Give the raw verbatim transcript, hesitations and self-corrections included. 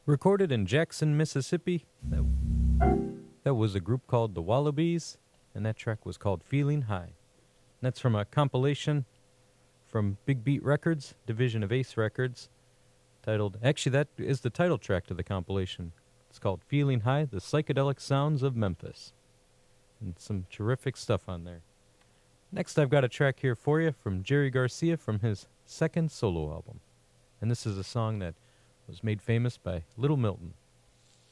Recorded in Jackson, Mississippi. That, that was a group called the Wallabies, and that track was called Feeling High. And that's from a compilation from Big Beat Records, division of Ace Records, titled, actually that is the title track to the compilation. It's called Feeling High, The Psychedelic Sounds of Memphis. And some terrific stuff on there. Next I've got a track here for you from Jerry Garcia from his second solo album. And this is a song that was made famous by Little Milton.